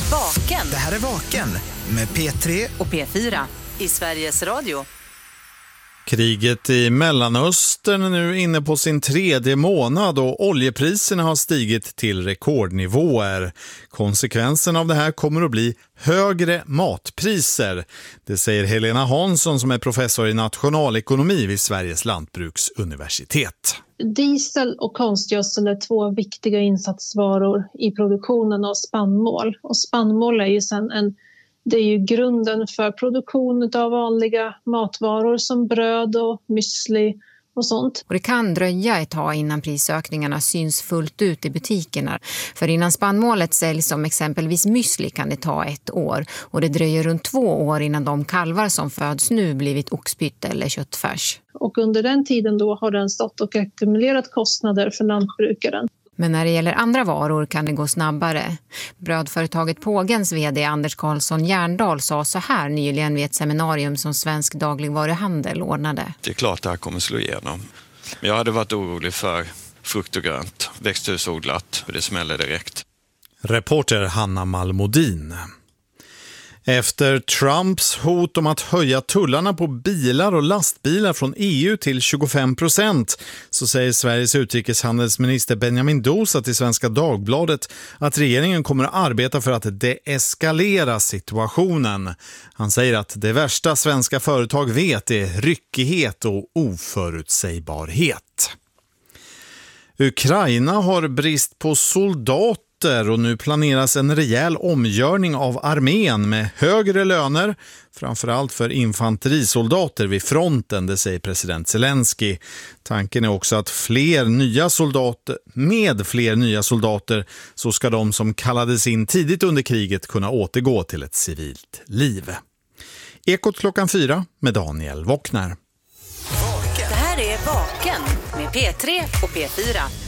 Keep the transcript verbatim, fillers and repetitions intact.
Vaken. Det här är Vaken med P tre och P fyra i Sveriges Radio. Kriget i Mellanöstern är nu inne på sin tredje månad och oljepriserna har stigit till rekordnivåer. Konsekvensen av det här kommer att bli högre matpriser. Det säger Helena Hansson som är professor i nationalekonomi vid Sveriges lantbruksuniversitet. Diesel och konstgödsel är två viktiga insatsvaror i produktionen av spannmål. Och spannmål är ju sedan en Det är ju grunden för produktion av vanliga matvaror som bröd och müsli och sånt. Och det kan dröja ett tag innan prisökningarna syns fullt ut i butikerna. För innan spannmålet säljs som exempelvis müsli kan det ta ett år. Och det dröjer runt två år innan de kalvar som föds nu blivit oxpytt eller köttfärs. Och under den tiden då har den stått och ackumulerat kostnader för lantbrukaren. Men när det gäller andra varor kan det gå snabbare. Brödföretaget Pågens vd Anders Karlsson Järndal sa så här nyligen vid ett seminarium som Svensk dagligvaruhandel ordnade. Det är klart att det här kommer slå igenom. Men jag hade varit orolig för frukt och grönt, växthusodlat, för det smäller direkt. Reporter Hanna Malmodin. Efter Trumps hot om att höja tullarna på bilar och lastbilar från E U till tjugofem procent så säger Sveriges utrikeshandelsminister Benjamin Dosa till Svenska Dagbladet att regeringen kommer att arbeta för att deeskalera situationen. Han säger att det värsta svenska företag vet är ryckighet och oförutsägbarhet. Ukraina har brist på soldater och nu planeras en rejäl omgörning av armén med högre löner, framförallt för infanterisoldater vid fronten, det säger president Zelensky. Tanken är också att fler nya soldater, med fler nya soldater så ska de som kallades in tidigt under kriget kunna återgå till ett civilt liv. Ekot klockan fyra med Daniel Wockner. Det här är Vaken med P tre och P fyra.